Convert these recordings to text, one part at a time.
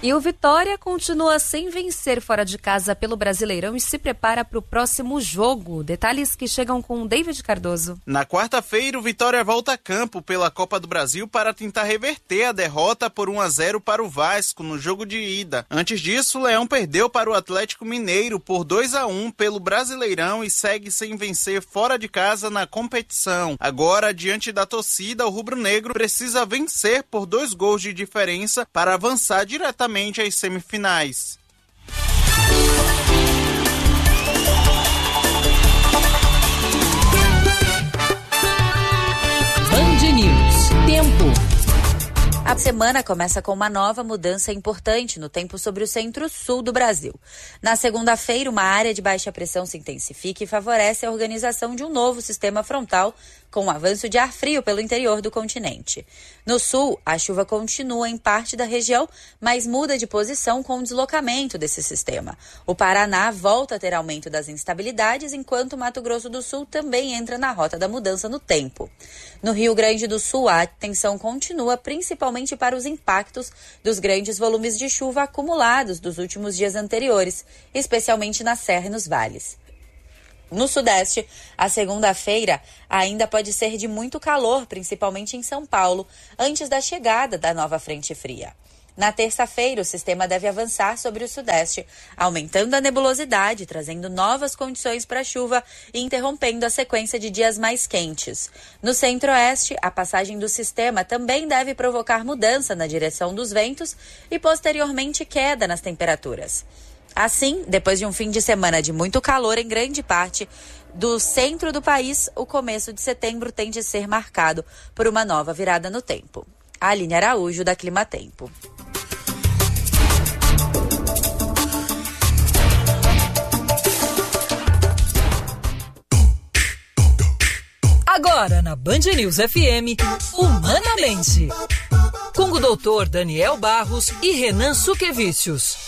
E o Vitória continua sem vencer fora de casa pelo Brasileirão e se prepara para o próximo jogo. Detalhes que chegam com David Cardoso. Na quarta-feira, o Vitória volta a campo pela Copa do Brasil para tentar reverter a derrota por 1-0 para o Vasco no jogo de ida. Antes disso, o Leão perdeu para o Atlético Mineiro por 2-1 pelo Brasileirão e segue sem vencer fora de casa na competição. Agora, diante da torcida, o rubro-negro precisa vencer por 2 gols de diferença para avançar diretamente às semifinais. Band News. Tempo. A semana começa com uma nova mudança importante no tempo sobre o centro-sul do Brasil. Na segunda-feira, uma área de baixa pressão se intensifica e favorece a organização de um novo sistema frontal com o avanço de ar frio pelo interior do continente. No sul, a chuva continua em parte da região, mas muda de posição com o deslocamento desse sistema. O Paraná volta a ter aumento das instabilidades, enquanto o Mato Grosso do Sul também entra na rota da mudança no tempo. No Rio Grande do Sul, a atenção continua principalmente para os impactos dos grandes volumes de chuva acumulados dos últimos dias anteriores, especialmente na serra e nos vales. No Sudeste, a segunda-feira ainda pode ser de muito calor, principalmente em São Paulo, antes da chegada da nova frente fria. Na terça-feira, o sistema deve avançar sobre o Sudeste, aumentando a nebulosidade, trazendo novas condições para a chuva e interrompendo a sequência de dias mais quentes. No Centro-Oeste, a passagem do sistema também deve provocar mudança na direção dos ventos e, posteriormente, queda nas temperaturas. Assim, depois de um fim de semana de muito calor em grande parte do centro do país, o começo de setembro tende a ser marcado por uma nova virada no tempo. Aline Araújo, da Climatempo. Agora na Band News FM, Humanamente, com o doutor Daniel Barros e Renan Suquevicius.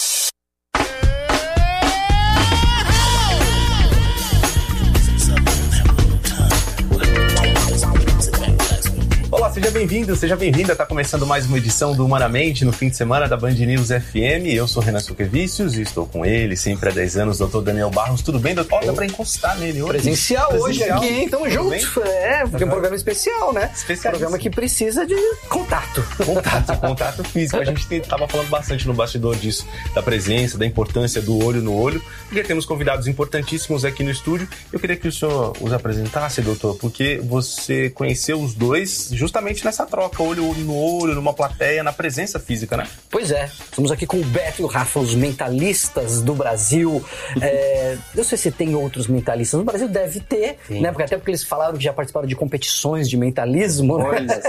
Olá, seja bem-vindo, seja bem-vinda. Está começando mais uma edição do Humanamente no fim de semana da Band News FM. Eu sou Renan Suquevicius e estou com ele, sempre há 10 anos, doutor Daniel Barros. Tudo bem, doutor? Dá para encostar nele hoje. Presencial hoje aqui, hein? Tamo junto. Porque é um programa especial, né? Programa que precisa de contato. Contato físico. A gente estava falando bastante no bastidor disso, da presença, da importância do olho no olho, porque temos convidados importantíssimos aqui no estúdio. Eu queria que o senhor os apresentasse, doutor, porque você conheceu os dois justamente nessa troca, olho no olho, numa plateia, na presença física, né? Pois é, estamos aqui com o Beto e o Rafa, os mentalistas do Brasil. Eu sei se tem outros mentalistas no Brasil, deve ter, né? Porque eles falaram que já participaram de competições de mentalismo, né?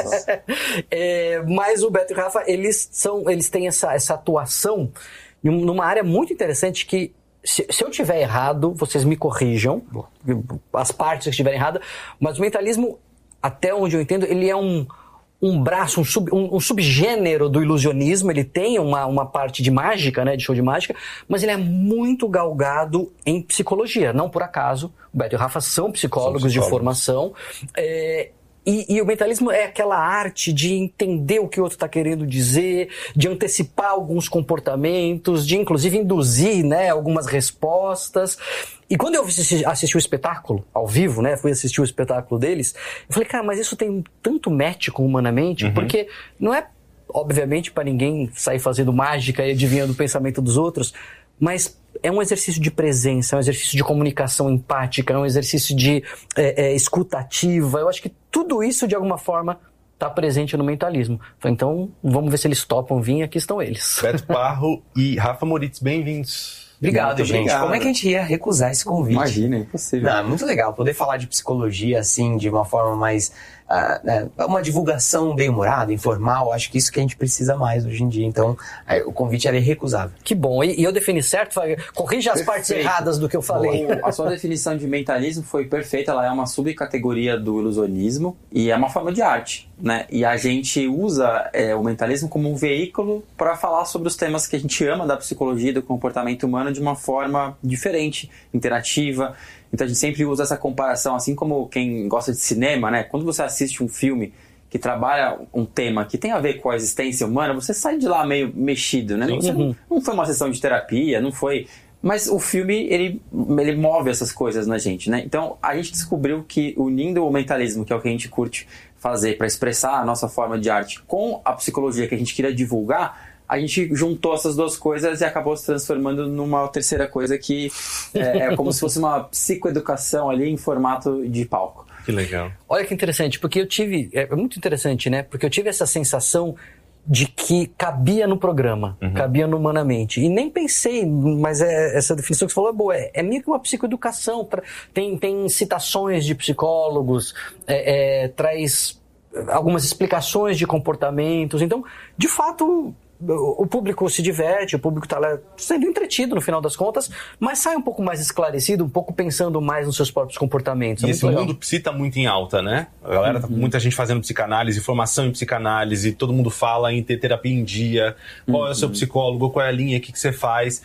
Mas o Beto e o Rafa, eles têm essa atuação numa área muito interessante que, se eu tiver errado, vocês me corrijam, as partes que estiverem erradas, mas o mentalismo, até onde eu entendo, ele é um braço, um subgênero do ilusionismo. Ele tem uma parte de mágica, né, de show de mágica, mas ele é muito galgado em psicologia. Não por acaso, o Beto e o Rafa são psicólogos de formação. E o mentalismo é aquela arte de entender o que o outro está querendo dizer, de antecipar alguns comportamentos, de inclusive induzir, né, algumas respostas. E quando eu assisti o espetáculo, ao vivo, né, fui assistir o espetáculo deles, eu falei, cara, mas isso tem tanto match com Humanamente, porque não é, obviamente, para ninguém sair fazendo mágica e adivinhando o pensamento dos outros, mas é um exercício de presença, é um exercício de comunicação empática, é um exercício de escuta ativa. Eu acho que tudo isso, de alguma forma, está presente no mentalismo. Então, vamos ver se eles topam vir, aqui estão eles. Beto Parro e Rafa Moritz, bem-vindos. Obrigado, gente. Obrigado. Como é que a gente ia recusar esse convite? Imagina, é impossível. Não, muito legal poder falar de psicologia, assim, de uma forma mais... uma divulgação bem-humorada, informal. Acho que isso que a gente precisa mais hoje em dia. Então, o convite era irrecusável. Que bom. E eu defini certo? Corrija as partes erradas do que eu falei. A sua definição de mentalismo foi perfeita. Ela é uma subcategoria do ilusionismo e é uma forma de arte, né? E a gente usa o mentalismo como um veículo para falar sobre os temas que a gente ama da psicologia e do comportamento humano de uma forma diferente, interativa. Então a gente sempre usa essa comparação, assim como quem gosta de cinema, né? Quando você assiste um filme que trabalha um tema que tem a ver com a existência humana, você sai de lá meio mexido, né? Não foi uma sessão de terapia, não foi... Mas o filme, ele move essas coisas na gente, né? Então, a gente descobriu que unindo o mentalismo, que é o que a gente curte fazer para expressar a nossa forma de arte, com a psicologia que a gente queria divulgar, a gente juntou essas duas coisas e acabou se transformando numa terceira coisa que é como se fosse uma psicoeducação ali em formato de palco. Que legal. Olha que interessante, porque eu tive... É muito interessante, né? Porque eu tive essa sensação de que cabia no programa, cabia no Humanamente. E nem pensei, mas essa definição que você falou é boa. É meio que uma psicoeducação. Tem citações de psicólogos, traz algumas explicações de comportamentos. Então, de fato... O público se diverte, o público está lá sendo entretido no final das contas, mas sai um pouco mais esclarecido, um pouco pensando mais nos seus próprios comportamentos. E esse mundo psi está muito em alta, né? A galera, muita gente fazendo psicanálise, formação em psicanálise, todo mundo fala em ter terapia em dia, qual é o seu psicólogo, qual é a linha, o que você faz.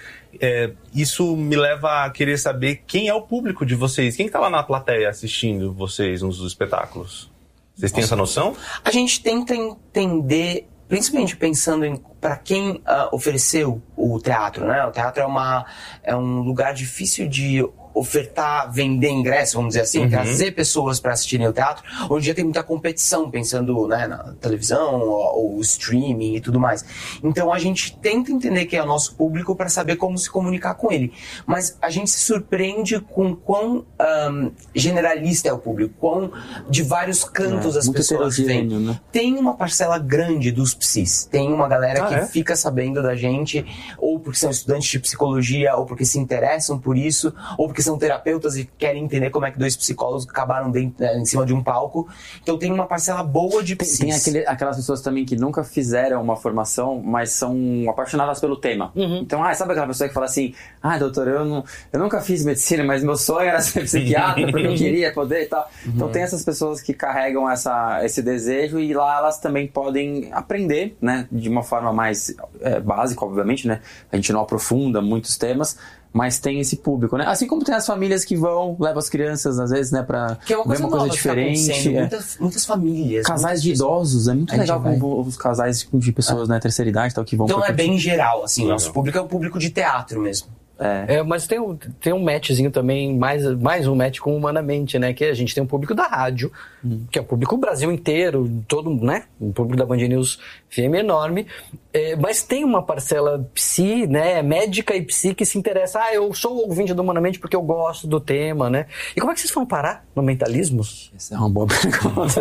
Isso me leva a querer saber quem é o público de vocês, quem está lá na plateia assistindo vocês nos espetáculos. Vocês têm essa noção? A gente tenta entender, principalmente pensando em para quem ofereceu o teatro, né? O teatro é um lugar difícil de ofertar, vender ingresso, vamos dizer assim, trazer pessoas para assistirem o teatro. Hoje em dia tem muita competição, pensando, né, na televisão, ou streaming e tudo mais. Então a gente tenta entender quem é o nosso público para saber como se comunicar com ele. Mas a gente se surpreende com quão generalista é o público, quão de vários cantos as pessoas vêm. Né? Tem uma parcela grande dos psis. Tem uma galera que fica sabendo da gente, ou porque são estudantes de psicologia, ou porque se interessam por isso, ou porque são terapeutas e querem entender como é que dois psicólogos acabaram em cima de um palco. Então tem uma parcela boa de psis. Tem aquelas pessoas também que nunca fizeram uma formação, mas são apaixonadas pelo tema. Então, sabe aquela pessoa que fala assim, doutor, eu nunca fiz medicina, mas meu sonho era ser psiquiatra, porque eu queria poder e tal. Então tem essas pessoas que carregam esse desejo e lá elas também podem aprender, né, de uma forma mais básica, obviamente, né? A gente não aprofunda muitos temas, mas tem esse público, né? Assim como tem as famílias que levam as crianças, às vezes, né, pra ver uma coisa diferente. Muitas famílias. Casais de idosos, é muito legal com os casais de pessoas, né, terceira idade, tal, que vão... Então é bem geral, assim, nosso público é o público de teatro mesmo. Mas tem um matchzinho também, mais um match com Humanamente, né? Que a gente tem um público da rádio, que é o público do Brasil inteiro, todo, né? O público da Band News FM enorme. Mas tem uma parcela psi, né? Médica e psi que se interessa. Eu sou ouvinte do Humanamente porque eu gosto do tema, né? E como é que vocês vão parar no mentalismo? Essa é uma boa pergunta.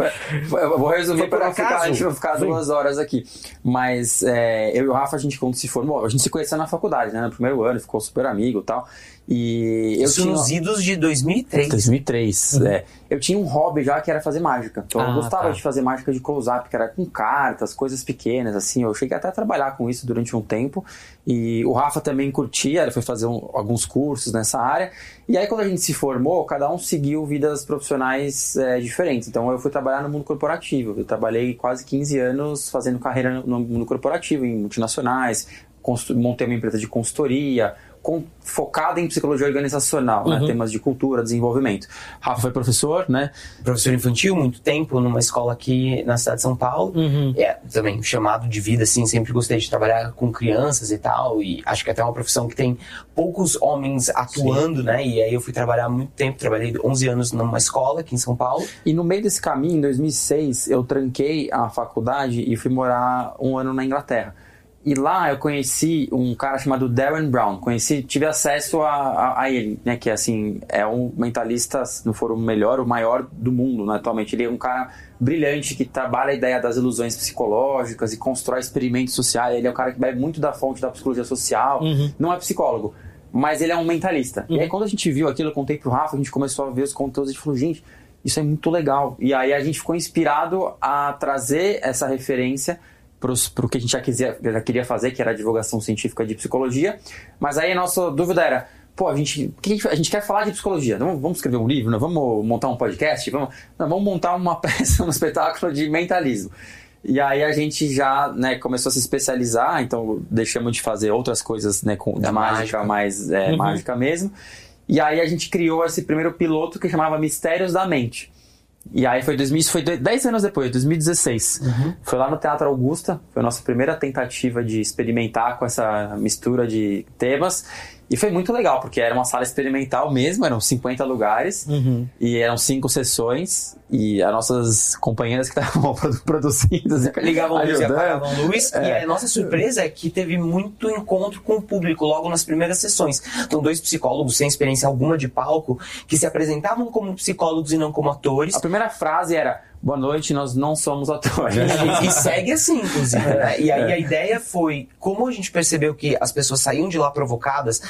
Eu vou resumir para a gente não ficar 2 horas aqui. Mas eu e o Rafa, a gente quando se formou, a gente se conheceu na faculdade, né? No primeiro ano, ficou super amigo e tal. E eu tinha nos idos de 2003. 2003, Eu tinha um hobby já que era fazer mágica. Então eu gostava de fazer mágica de close-up, que era com cartas, coisas pequenas, assim. Eu cheguei até a trabalhar com isso durante um tempo. E o Rafa também curtia, ele foi fazer alguns cursos nessa área. E aí quando a gente se formou, cada um seguiu vidas profissionais diferentes. Então eu fui trabalhar no mundo corporativo. Eu trabalhei quase 15 anos fazendo carreira no mundo corporativo, em multinacionais. Montei uma empresa de consultoria, focada em psicologia organizacional, né? Temas de cultura, desenvolvimento. Rafa foi professor, né? Professor infantil, muito tempo, numa escola aqui na cidade de São Paulo. Também um chamado de vida, assim, sempre gostei de trabalhar com crianças e tal, e acho que até é uma profissão que tem poucos homens atuando, né? E aí eu fui trabalhar muito tempo, trabalhei 11 anos numa escola aqui em São Paulo. E no meio desse caminho, em 2006, eu tranquei a faculdade e fui morar 1 ano na Inglaterra. E lá eu conheci um cara chamado Darren Brown. Tive acesso a ele, né? Que assim, é um mentalista, se não for o melhor, o maior do mundo, né, atualmente. Ele é um cara brilhante que trabalha a ideia das ilusões psicológicas e constrói experimentos sociais. Ele é um cara que bebe muito da fonte da psicologia social. Não é psicólogo, mas ele é um mentalista. E aí quando a gente viu aquilo, eu contei pro Rafa, a gente começou a ver os conteúdos e a gente falou, gente, isso é muito legal. E aí a gente ficou inspirado a trazer essa referência pro que a gente já queria fazer, que era a divulgação científica de psicologia. Mas aí a nossa dúvida era, a gente quer falar de psicologia, então vamos escrever um livro, né? Vamos montar um podcast, vamos montar uma peça, um espetáculo de mentalismo. E aí a gente já, né, começou a se especializar, então deixamos de fazer outras coisas, né, da mágica, mais mágica mesmo. E aí a gente criou esse primeiro piloto que chamava Mistérios da Mente. E aí isso foi 10 anos depois, 2016. Foi lá no Teatro Augusta, foi a nossa primeira tentativa de experimentar com essa mistura de temas. E foi muito legal, porque era uma sala experimental mesmo, eram 50 lugares, e eram 5 sessões, e as nossas companheiras que estavam produzindo, ligavam luz e ajudando. apagavam luz, e a nossa surpresa é que teve muito encontro com o público logo nas primeiras sessões. Então, 2 psicólogos sem experiência alguma de palco, que se apresentavam como psicólogos e não como atores. A primeira frase era: boa noite, nós não somos atores. E segue assim, inclusive. Né? E aí a ideia foi, como a gente percebeu que as pessoas saíam de lá provocadas,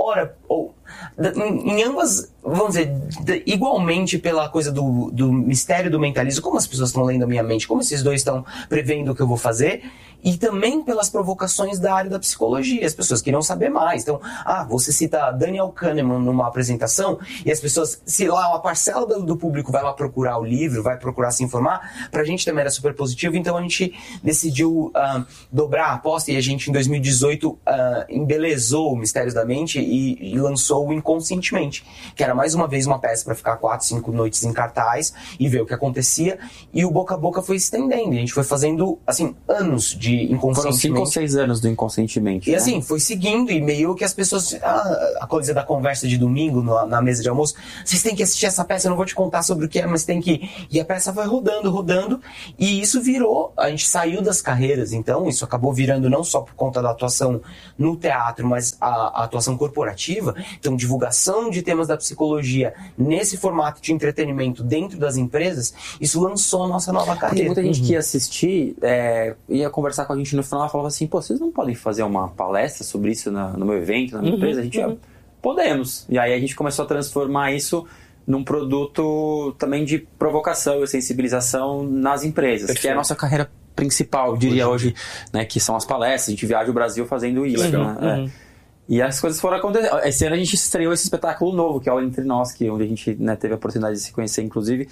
em ambas, vamos dizer, igualmente pela coisa do mistério do mentalismo, como as pessoas estão lendo a minha mente, como esses dois estão prevendo o que eu vou fazer, e também pelas provocações da área da psicologia. As pessoas queriam saber mais. Então, você cita Daniel Kahneman numa apresentação, e as pessoas, se lá uma parcela do público vai lá procurar o livro, vai procurar se informar, pra gente também era super positivo, então a gente decidiu dobrar a aposta, e a gente em 2018 embelezou o Mistérios da Mente e lançou o Inconscientemente, que era mais uma vez uma peça para ficar 4, 5 noites em cartaz e ver o que acontecia, e o boca a boca foi estendendo, e a gente foi fazendo, assim, anos de Inconscientemente. Foram 5 ou 6 anos do Inconscientemente. E assim, foi seguindo, e meio que as pessoas, a coisa da conversa de domingo na mesa de almoço, vocês têm que assistir essa peça, eu não vou te contar sobre o que é, mas tem que... E a peça vai rodando, e isso virou, a gente saiu das carreiras, então isso acabou virando não só por conta da atuação no teatro, mas a atuação corporativa, então divulgação de temas da psicologia nesse formato de entretenimento dentro das empresas, isso lançou a nossa nova carreira. Porque muita gente que ia assistir, ia conversar com a gente no final, falava assim, vocês não podem fazer uma palestra sobre isso no meu evento, na minha empresa? A gente podemos. E aí a gente começou a transformar isso num produto também de provocação e sensibilização nas empresas, que é a nossa carreira principal, eu diria hoje, né, que são as palestras, a gente viaja o Brasil fazendo isso. Né? E as coisas foram acontecendo. Esse ano a gente estreou esse espetáculo novo, que é o Entre Nós, onde a gente, né, teve a oportunidade de se conhecer, inclusive,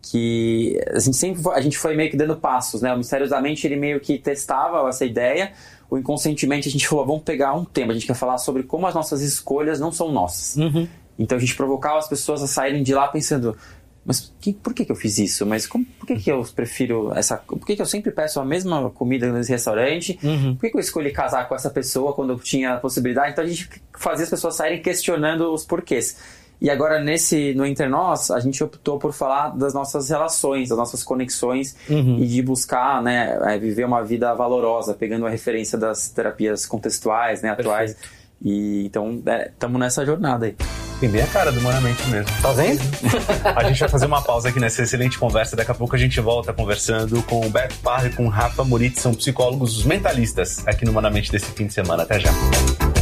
que assim, a gente foi meio que dando passos, né? O Mistérios da Mente, ele meio que testava essa ideia. O Inconscientemente, a gente falou, vamos pegar um tema, a gente quer falar sobre como as nossas escolhas não são nossas. Então a gente provocava as pessoas a saírem de lá pensando, mas por que eu fiz isso? Mas por que eu prefiro por que eu sempre peço a mesma comida nesse restaurante? Por que eu escolhi casar com essa pessoa quando eu tinha a possibilidade? Então a gente fazia as pessoas saírem questionando os porquês. E agora no Entre Nós, a gente optou por falar das nossas relações, das nossas conexões, e de buscar, né, viver uma vida valorosa, pegando a referência das terapias contextuais, né, atuais. E então estamos nessa jornada aí. Tem bem a cara do Humanamente mesmo. Tá vendo? A gente vai fazer uma pausa aqui nessa excelente conversa. Daqui a pouco a gente volta conversando com o Beto Parra e com o Rafa Moritz, são psicólogos mentalistas aqui no Humanamente desse fim de semana. Até já.